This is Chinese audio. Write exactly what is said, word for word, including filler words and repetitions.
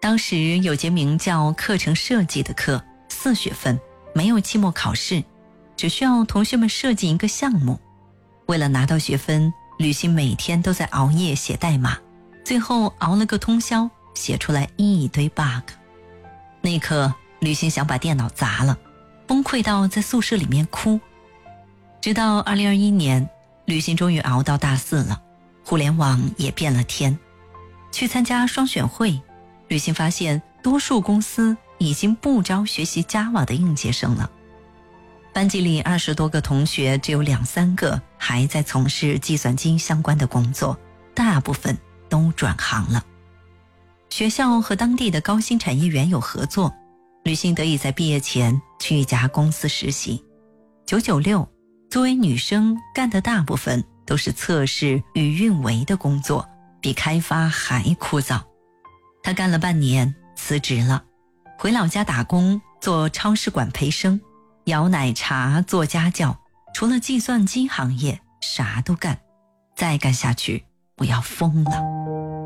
当时有节名叫课程设计的课，四学分，没有期末考试，只需要同学们设计一个项目。为了拿到学分，吕欣每天都在熬夜写代码，最后熬了个通宵，写出来一堆 bug。 那一刻吕欣想把电脑砸了，崩溃到在宿舍里面哭。直到二零二一年，吕欣终于熬到大四了，互联网也变了天。去参加双选会，吕欣发现多数公司已经不招学习 Java 的应届生了。班级里二十多个同学，只有两三个还在从事计算机相关的工作，大部分都转行了。学校和当地的高新产业园有合作，吕欣得以在毕业前去一家公司实习。九九六，作为女生干的大部分都是测试与运维的工作，比开发还枯燥。她干了半年辞职了，回老家打工，做超市管培生，摇奶茶，做家教，除了计算机行业啥都干。再干下去我要疯了。